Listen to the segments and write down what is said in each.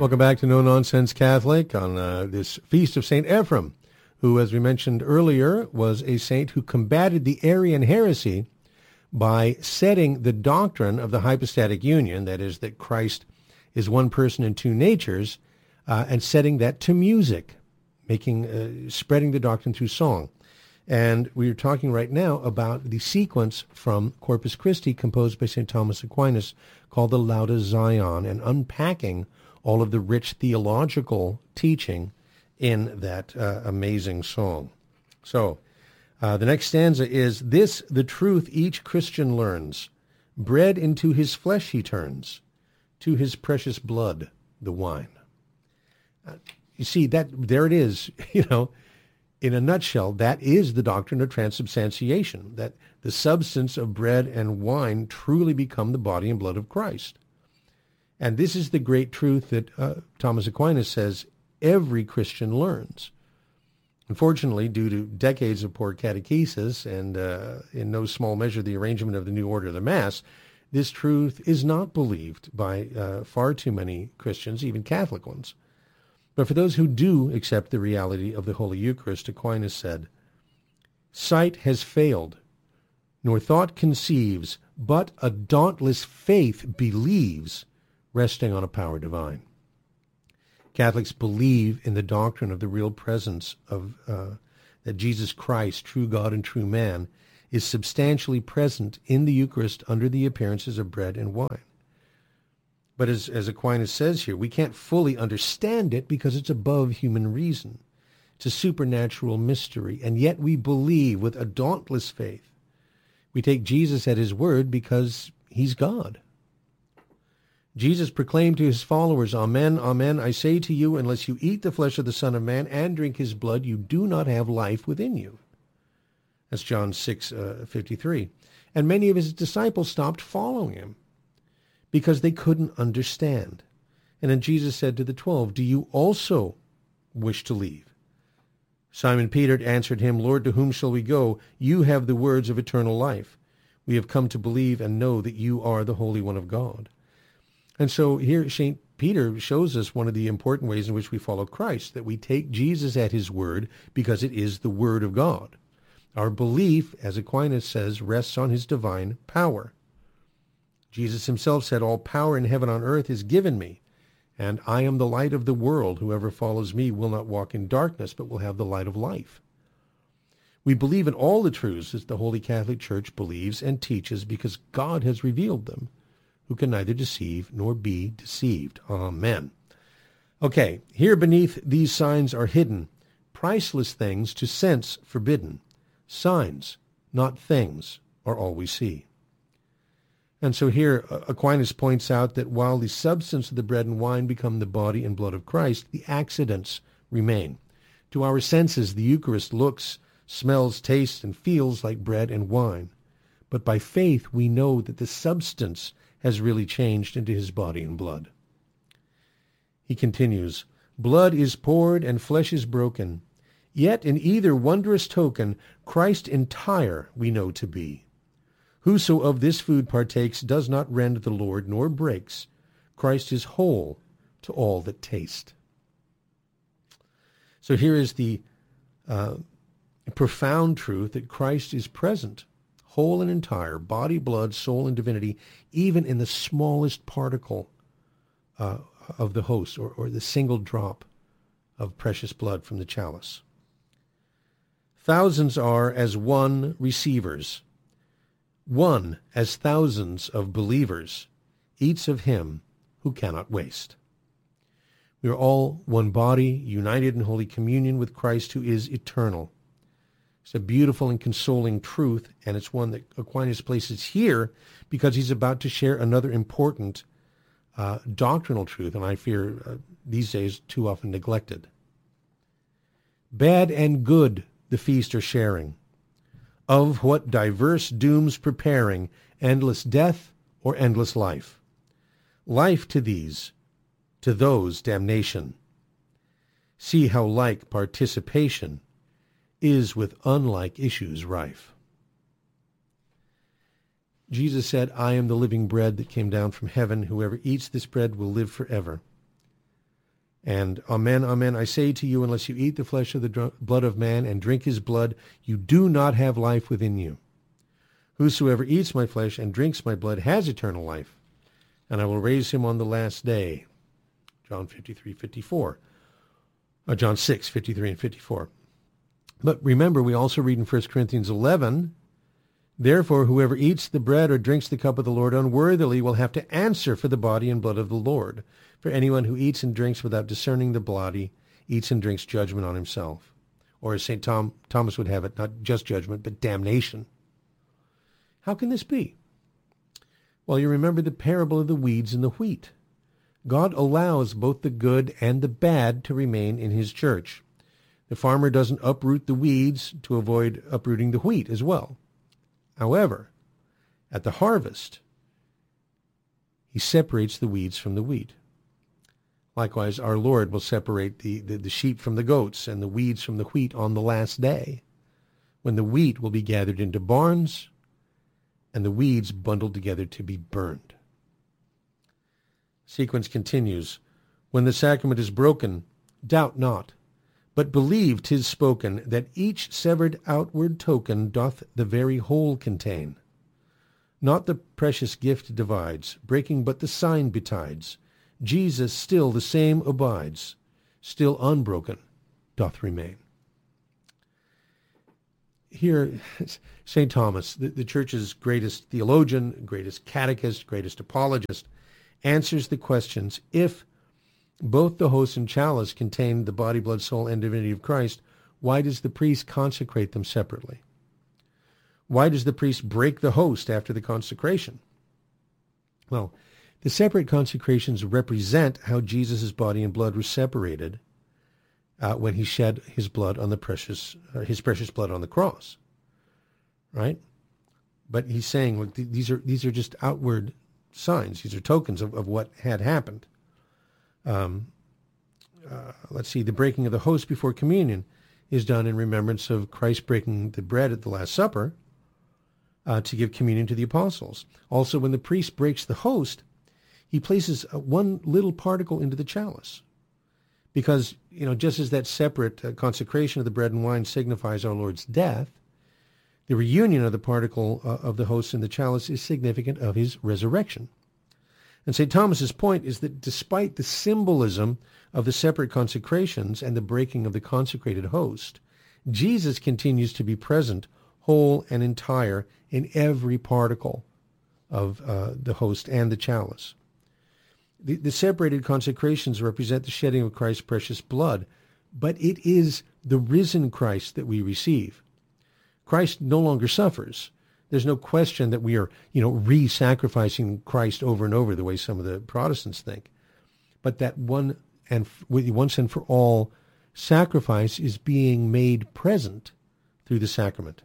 Welcome back to No Nonsense Catholic on this feast of St. Ephrem, who, as we mentioned earlier, was a saint who combated the Arian heresy by setting the doctrine of the hypostatic union, that is, that Christ is one person in two natures, and setting that to music, spreading the doctrine through song. And we are talking right now about the sequence from Corpus Christi composed by St. Thomas Aquinas called the Lauda Zion, and unpacking all of the rich theological teaching in that amazing song. So the next stanza is, "This the truth each Christian learns, bread into his flesh he turns, to his precious blood the wine." You see, there it is, in a nutshell, that is the doctrine of transubstantiation, that the substance of bread and wine truly become the body and blood of Christ. And this is the great truth that Thomas Aquinas says every Christian learns. Unfortunately, due to decades of poor catechesis and in no small measure the arrangement of the new order of the Mass, this truth is not believed by far too many Christians, even Catholic ones. But for those who do accept the reality of the Holy Eucharist, Aquinas said, "Sight has failed, nor thought conceives, but a dauntless faith believes, resting on a power divine." Catholics believe in the doctrine of the real presence of that Jesus Christ, true God and true man, is substantially present in the Eucharist under the appearances of bread and wine. But as Aquinas says here, we can't fully understand it because it's above human reason. It's a supernatural mystery, and yet we believe with a dauntless faith. We take Jesus at his word because he's God. Jesus proclaimed to his followers, "Amen, amen, I say to you, unless you eat the flesh of the Son of Man and drink his blood, you do not have life within you." That's John 6:53. And many of his disciples stopped following him because they couldn't understand. And then Jesus said to the 12, "Do you also wish to leave?" Simon Peter answered him, "Lord, to whom shall we go? You have the words of eternal life. We have come to believe and know that you are the Holy One of God." And so here St. Peter shows us one of the important ways in which we follow Christ, that we take Jesus at his word because it is the word of God. Our belief, as Aquinas says, rests on his divine power. Jesus himself said, "All power in heaven and on earth is given me, and I am the light of the world. Whoever follows me will not walk in darkness, but will have the light of life." We believe in all the truths that the Holy Catholic Church believes and teaches because God has revealed them, who can neither deceive nor be deceived. Amen. Okay, here beneath these signs are hidden priceless things to sense forbidden. Signs, not things, are all we see. And so here Aquinas points out that while the substance of the bread and wine become the body and blood of Christ, the accidents remain. To our senses, the Eucharist looks, smells, tastes, and feels like bread and wine. But by faith, we know that the substance has really changed into his body and blood. He continues, "Blood is poured and flesh is broken. Yet in either wondrous token, Christ entire we know to be. Whoso of this food partakes does not rend the Lord, nor breaks. Christ is whole to all that taste." So here is the profound truth that Christ is present, whole and entire, body, blood, soul, and divinity, even in the smallest particle of the host, or the single drop of precious blood from the chalice. Thousands are as one receivers, one as thousands of believers, eats of him who cannot waste. We are all one body, united in holy communion with Christ, who is eternal. It's a beautiful and consoling truth, and it's one that Aquinas places here because he's about to share another important doctrinal truth, and I fear these days too often neglected. Bad and good the feast are sharing, of what diverse dooms preparing, endless death or endless life. Life to these, to those damnation. See how like participation is with unlike issues rife. Jesus said, "I am the living bread that came down from heaven. Whoever eats this bread will live forever." And amen, amen, I say to you, unless you eat the flesh of the blood of man and drink his blood, you do not have life within you. Whosoever eats my flesh and drinks my blood has eternal life, and I will raise him on the last day. John 53:54. John 6:53 and 54. But remember, we also read in 1 Corinthians 11, therefore, whoever eats the bread or drinks the cup of the Lord unworthily will have to answer for the body and blood of the Lord. For anyone who eats and drinks without discerning the body eats and drinks judgment on himself. Or as St. Thomas would have it, not just judgment, but damnation. How can this be? Well, you remember the parable of the weeds and the wheat. God allows both the good and the bad to remain in his church. The farmer doesn't uproot the weeds to avoid uprooting the wheat as well. However, at the harvest, he separates the weeds from the wheat. Likewise, our Lord will separate the sheep from the goats and the weeds from the wheat on the last day, when the wheat will be gathered into barns and the weeds bundled together to be burned. Sequence continues. When the sacrament is broken, doubt not, but believe 'tis spoken, that each severed outward token doth the very whole contain. Not the precious gift divides, breaking but the sign betides. Jesus still the same abides, still unbroken doth remain. Here, St. Thomas, the Church's greatest theologian, greatest catechist, greatest apologist, answers the questions, if both the host and chalice contain the body, blood, soul, and divinity of Christ, why does the priest consecrate them separately? Why does the priest break the host after the consecration? Well, the separate consecrations represent how Jesus' body and blood were separated when he shed his blood on his precious blood on the cross, right? But he's saying, look, these are just outward signs. These are tokens of what had happened. Let's see, the breaking of the host before communion is done in remembrance of Christ breaking the bread at the Last Supper to give communion to the apostles. Also, when the priest breaks the host, he places one little particle into the chalice. Because, just as that separate consecration of the bread and wine signifies our Lord's death, the reunion of the particle of the host in the chalice is significant of his resurrection. And St. Thomas's point is that despite the symbolism of the separate consecrations and the breaking of the consecrated host, Jesus continues to be present, whole and entire, in every particle of the host and the chalice. The separated consecrations represent the shedding of Christ's precious blood, but it is the risen Christ that we receive. Christ no longer suffers. There's no question that we are, re-sacrificing Christ over and over the way some of the Protestants think. But that once and for all sacrifice is being made present through the sacrament.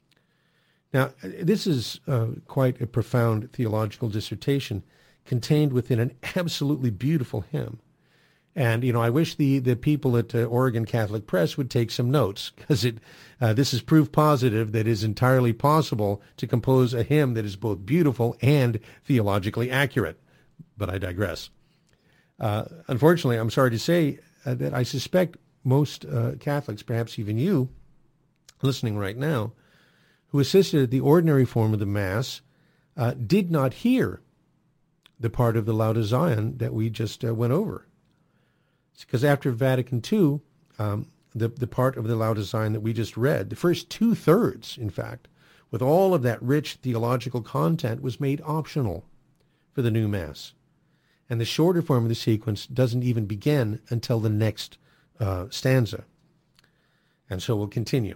Now, this is quite a profound theological dissertation contained within an absolutely beautiful hymn. And, I wish the people at Oregon Catholic Press would take some notes, because this is proof positive that it is entirely possible to compose a hymn that is both beautiful and theologically accurate. But I digress. Unfortunately, I'm sorry to say that I suspect most Catholics, perhaps even you listening right now, who assisted at the ordinary form of the Mass, did not hear the part of the Lauda Zion that we just went over. It's because after Vatican II, the part of the Lauda Zion that we just read, the first 2/3, in fact, with all of that rich theological content, was made optional for the new Mass. And the shorter form of the sequence doesn't even begin until the next stanza. And so we'll continue.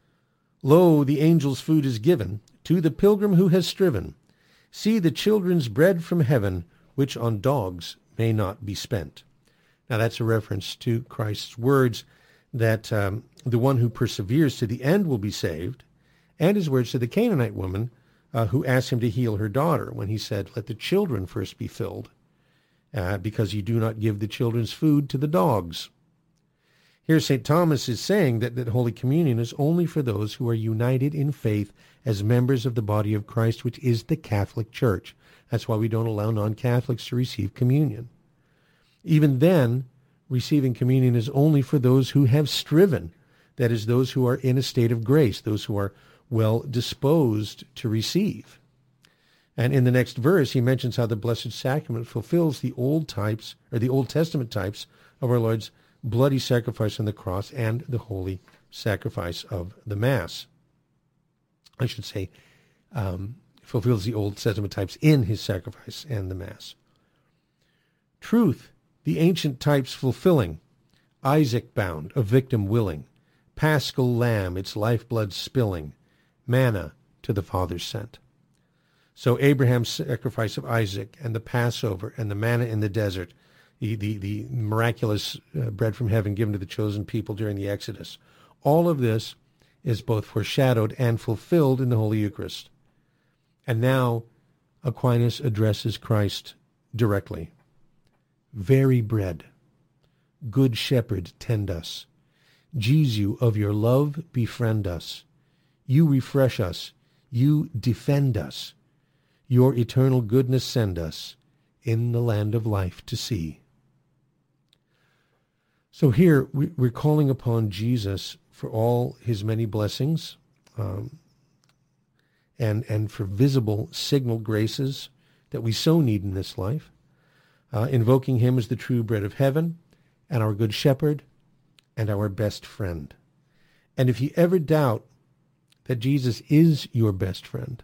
Lo, the angel's food is given to the pilgrim who has striven. See the children's bread from heaven, which on dogs may not be spent. Now that's a reference to Christ's words that the one who perseveres to the end will be saved, and his words to the Canaanite woman who asked him to heal her daughter when he said, let the children first be filled, because you do not give the children's food to the dogs. Here St. Thomas is saying that Holy Communion is only for those who are united in faith as members of the body of Christ, which is the Catholic Church. That's why we don't allow non-Catholics to receive communion. Even then, receiving communion is only for those who have striven. That is, those who are in a state of grace, those who are well disposed to receive. And in the next verse, he mentions how the Blessed Sacrament fulfills the Old Testament types of our Lord's bloody sacrifice on the cross and the holy sacrifice of the Mass. I should say, fulfills the Old Testament types in his sacrifice and the Mass. Truth, the ancient types fulfilling, Isaac bound, a victim willing, Paschal lamb, its lifeblood spilling, manna to the Father sent. So Abraham's sacrifice of Isaac and the Passover and the manna in the desert, the miraculous bread from heaven given to the chosen people during the Exodus, all of this is both foreshadowed and fulfilled in the Holy Eucharist. And now Aquinas addresses Christ directly. Very bread, good shepherd, tend us. Jesu, of your love befriend us. You refresh us, you defend us. Your eternal goodness send us in the land of life to see. So here we're calling upon Jesus for all his many blessings and for visible signal graces that we so need in this life, invoking him as the true bread of heaven and our good shepherd and our best friend. And if you ever doubt that Jesus is your best friend,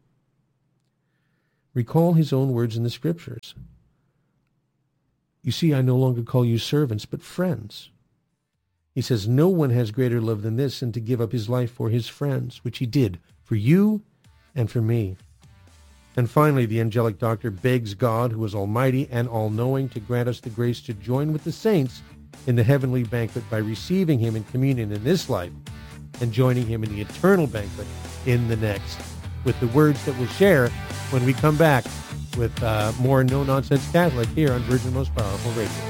recall his own words in the Scriptures. You see, I no longer call you servants, but friends. He says, no one has greater love than this, than to give up his life for his friends, which he did for you and for me. And finally, the angelic doctor begs God, who is almighty and all-knowing, to grant us the grace to join with the saints in the heavenly banquet by receiving him in communion in this life and joining him in the eternal banquet in the next, with the words that we'll share when we come back with more No Nonsense Catholic here on Virgin Most Powerful Radio.